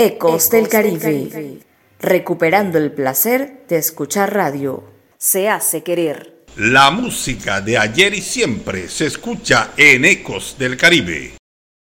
Ecos del Caribe. Recuperando el placer de escuchar radio. Se hace querer. La música de ayer y siempre se escucha en Ecos del Caribe.